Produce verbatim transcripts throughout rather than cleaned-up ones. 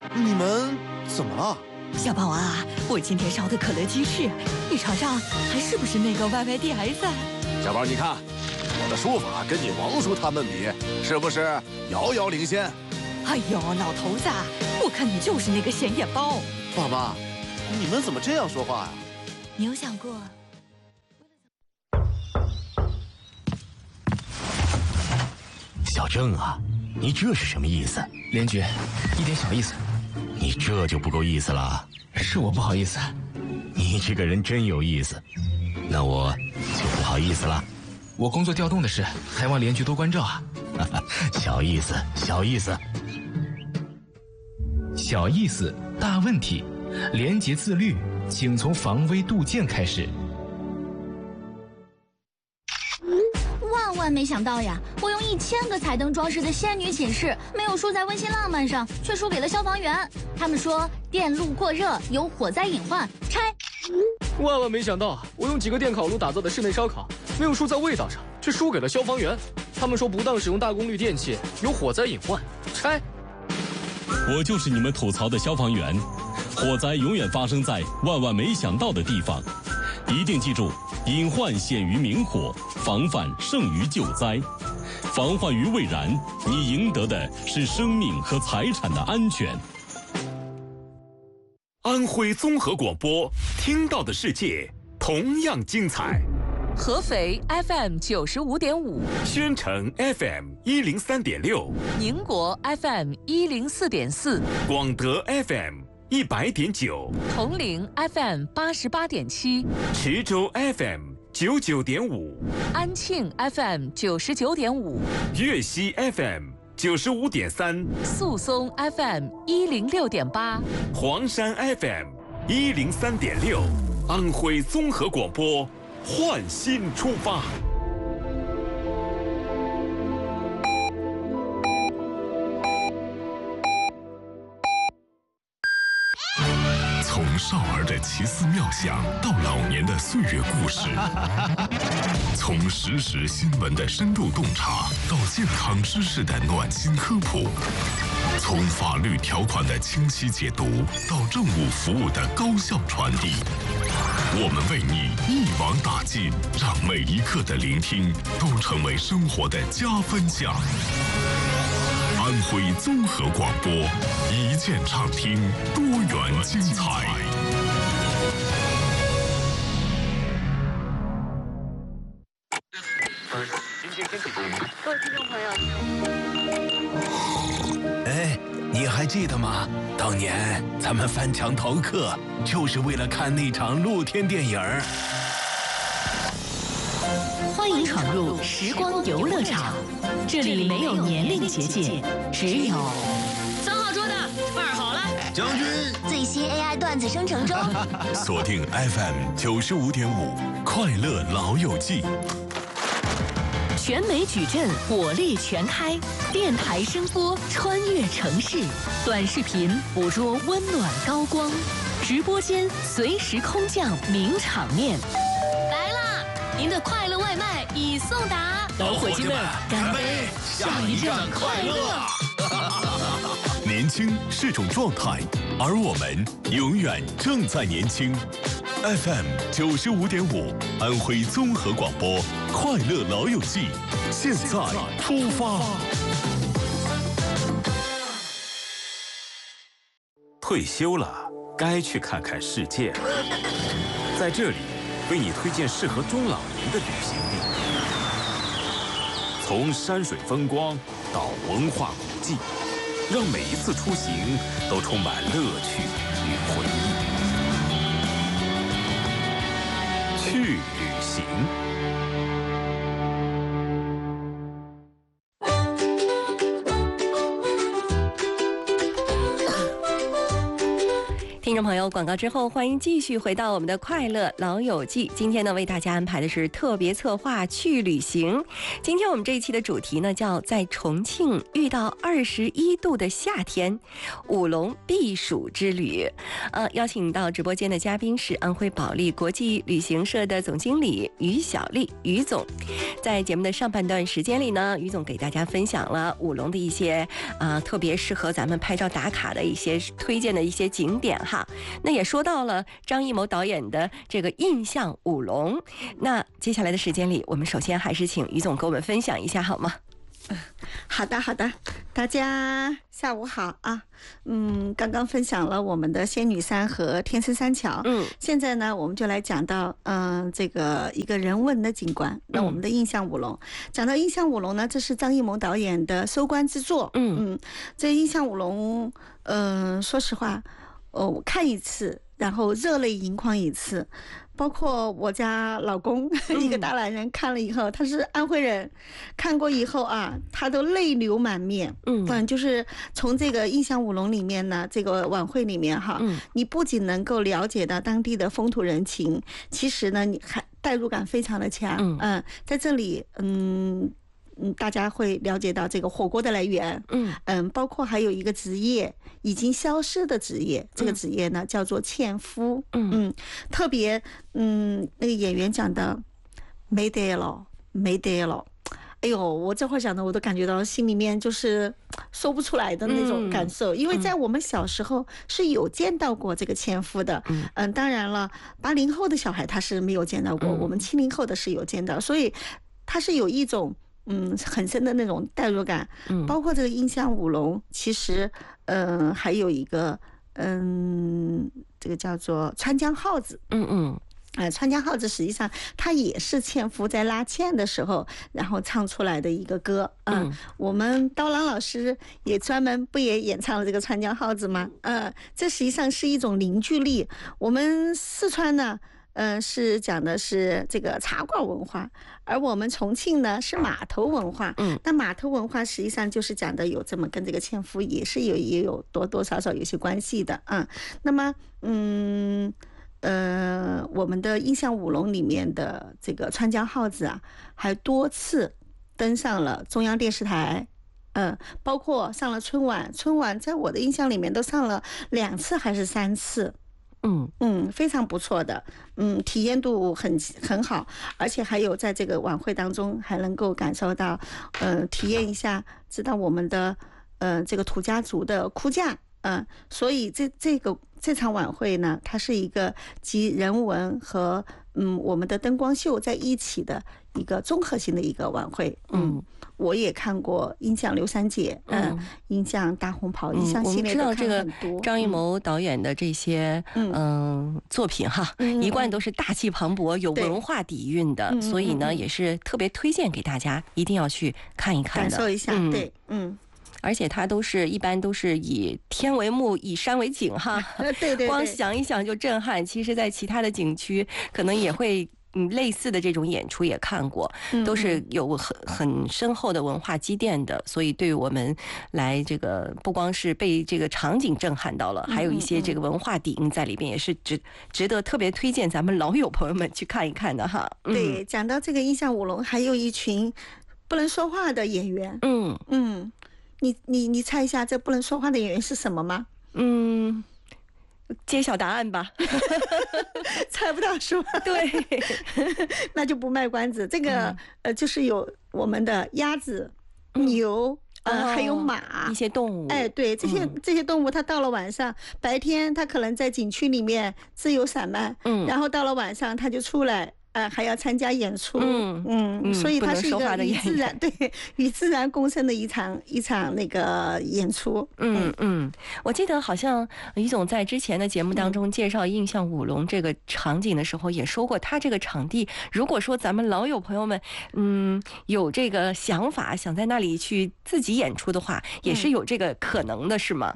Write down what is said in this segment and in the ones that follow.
你们怎么了？ 小宝啊，我今天烧的可乐鸡翅，你尝尝还是不是那个 Y Y D S？ 小宝，你看我的书法跟你王叔他们比，是不是遥遥领先？ 哎呦，老头子，我看你就是那个显眼包。 爸妈，你们怎么这样说话呀？ 你有想过？ 小郑啊，你这是什么意思？ 连局，一点小意思。 你这就不够意思了。 是我不好意思。 你这个人真有意思，那我就不好意思了。 我工作调动的事，还望连局多关照啊。 小意思，小意思。 小意思，大问题。廉洁自律，请从防微杜渐开始。 万万没想到呀！我用一千个彩灯装饰的仙女寝室，没有输在温馨浪漫上，却输给了消防员。他们说电路过热有火灾隐患，拆。 万万没想到，我用几个电烤炉打造的室内烧烤，没有输在味道上，却输给了消防员。他们说不当使用大功率电器有火灾隐患，拆。 我就是你们吐槽的消防员，火灾永远发生在万万没想到的地方，一定记住，隐患显于明火，防范胜于救灾。防患于未然，你赢得的是生命和财产的安全。 安徽综合广播，听到的世界同样精彩。 合肥 F M 九十五点五， 宣城 F M 一零三点六， 宁国 F M 一零四点四， 广德 F M 一百点九， 铜陵 F M 八十八点七， 池州 F M 九九点五， 安庆 F M 九十九点五， 粤西 F M 九十五点三， 宿松 F M 一零六点八， 黄山 F M 一零三点六，安徽综合广播，焕新出发。 从少儿的奇思妙想到老年的岁月故事，从实时新闻的深度洞察到健康知识的暖心科普，从法律条款的清晰解读到政务服务的高效传递，我们为你一网打尽，让每一刻的聆听都成为生活的加分项。安徽综合广播，一键畅听，多元精彩。 各位听众朋友， 哎，你还记得吗？当年咱们翻墙逃课，就是为了看那场露天电影儿。 欢迎闯入时光游乐场，这里没有年龄结界，只有三号桌的办好了。 将军， 最新 A I 段子生成中。 锁定 F M 九十五点五，快乐老友记。 全美矩阵火力全开，电台声波穿越城市，短视频捕捉温暖高光，直播间随时空降名场面。 来啦！您的快乐外卖已送达， 老伙计们，干杯！下一站快乐！ 年轻是种状态，而我们永远正在年轻。F M 九十五点五，安徽综合广播，快乐老友记，现在出发。 退休了，该去看看世界了。在这里，为你推荐适合中老年的旅行地，从山水风光到文化古迹，让每一次出行都充满乐趣与回忆。去旅行。 听众朋友，广告之后，欢迎继续回到我们的快乐老友记。今天呢，为大家安排的是特别策划去旅行。今天我们这一期的主题呢，叫在重庆遇到二十一度的夏天，舞龙避暑之旅。呃，邀请到直播间的嘉宾是安徽保利国际旅行社的总经理于小丽，于总。在节目的上半段时间里呢，于总给大家分享了舞龙的一些啊、呃、特别适合咱们拍照打卡的一些推荐的一些景点哈。那也说到了张艺谋导演的这个印象舞龙。那接下来的时间里，我们首先还是请于总给我们分享一下好吗？ 好的好的，大家下午好啊。嗯，刚刚分享了我们的仙女山和天生三桥，嗯，现在呢我们就来讲到嗯、呃、这个一个人文的景观，那我们的印象舞龙。讲到印象舞龙呢，这是张艺谋导演的收官之作。嗯嗯，这印象舞龙，嗯、呃，说实话，哦，我看一次，然后热泪盈眶一次。包括我家老公、嗯、一个大男人看了以后，他是安徽人，看过以后啊，他都泪流满面。嗯嗯，就是从这个印象舞龙里面呢，这个晚会里面哈，嗯、你不仅能够了解到当地的风土人情，其实呢，你还代入感非常的强。嗯嗯，在这里，嗯。嗯，大家会了解到这个火锅的来源，嗯嗯，包括还有一个职业已经消失的职业，这个职业呢叫做纤夫，嗯嗯，特别嗯那个演员讲的没得了，没得了，哎呦，我这会儿讲的我都感觉到心里面就是说不出来的那种感受，因为在我们小时候是有见到过这个纤夫的，嗯嗯，当然了，八零后的小孩他是没有见到过，我们七零后的是有见到，所以他是有一种。嗯，很深的那种代入感，嗯，包括这个印象舞龙，其实，嗯、呃，还有一个，嗯，这个叫做川江号子，嗯嗯，呃，川江号子实际上它也是纤夫在拉纤的时候，然后唱出来的一个歌，嗯，嗯我们刀郎老师也专门不也演唱了这个川江号子吗？呃，这实际上是一种凝聚力。我们四川呢。嗯、呃，是讲的是这个茶馆文化，而我们重庆呢是码头文化。嗯，那码头文化实际上就是讲的有这么跟这个纤夫也是有也有多多少少有些关系的啊、嗯。那么，嗯呃，我们的印象舞龙里面的这个川江号子啊，还多次登上了中央电视台。嗯，包括上了春晚，春晚在我的印象里面都上了两次还是三次。嗯嗯，非常不错的，嗯，体验度很很好，而且还有在这个晚会当中还能够感受到，呃，体验一下，知道我们的呃这个土家族的哭嫁，嗯、呃，所以这这个这场晚会呢，它是一个集人文和嗯我们的灯光秀在一起的一个综合性的一个晚会，嗯。我也看过《印象刘三姐》，嗯，《印象大红袍》，印象系列都看很多。我们知道这个张艺谋导演的这些嗯、呃、作品哈，嗯、一贯都是大气磅礴、有文化底蕴的，嗯、所以呢，也是特别推荐给大家，一定要去看一看的， 感受一下。嗯、对，嗯。 而且它都是一般都是以天为幕，以山为景哈。 对 对, 对。 光想一想就震撼。其实，在其他的景区可能也会。嗯，类似的这种演出也看过，都是有很很深厚的文化积淀的，所以对于我们来这个不光是被这个场景震撼到了，还有一些这个文化底蕴在里边，也是值值得特别推荐咱们老友朋友们去看一看的哈。 嗯、对，讲到这个印象舞龙，还有一群不能说话的演员。嗯嗯，你你你猜一下，这不能说话的演员是什么吗？ 嗯。揭晓答案吧。 猜不到是吧？ 对。 那就不卖关子，这个、嗯、呃就是有我们的鸭子、牛、嗯、呃还有马一些动物。 哎，对，这些、嗯、这些动物它到了晚上，白天它可能在景区里面自由散漫，嗯，然后到了晚上它就出来。呃，还要参加演出，嗯嗯，所以它是一个与自然对与自然共生的一场一场那个演出。 嗯嗯，我记得好像于总在之前的节目当中介绍印象舞龙这个场景的时候，也说过，他这个场地，如果说咱们老友朋友们，嗯，有这个想法，想在那里去自己演出的话，也是有这个可能的，是吗？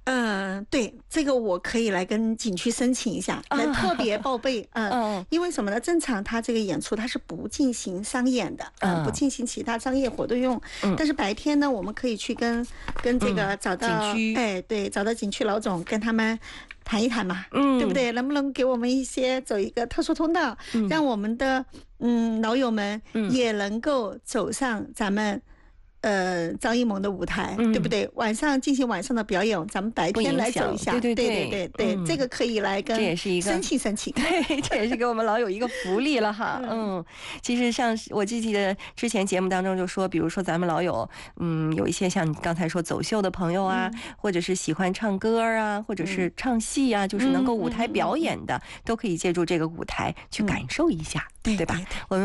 嗯，对，这个我可以来跟景区申请一下，来特别报备。嗯、呃，因为什么呢？正常它这个演出它是不进行商演的，嗯、呃，不进行其他商业活动用。嗯，但是白天呢，我们可以去跟跟这个找到、 嗯、景区， 哎，对，找到景区老总跟他们谈一谈嘛，嗯，对不对？能不能给我们一些走一个特殊通道，嗯、让我们的嗯老友们也能够走上咱们。呃，张艺谋的舞台，嗯、对不对？晚上进行晚上的表演，咱们白天来走一下。对对对对对对、嗯，这个可以来跟这也是一个申请申请。 对，这也是给我们老友一个福利了哈。嗯，嗯其实像我记得之前节目当中就说，比如说咱们老友，嗯，有一些像你刚才说走秀的朋友啊，嗯、或者是喜欢唱歌啊，或者是唱戏啊，嗯、就是能够舞台表演的，嗯、都可以借助这个舞台去感受一下，嗯、对吧？对对对我们。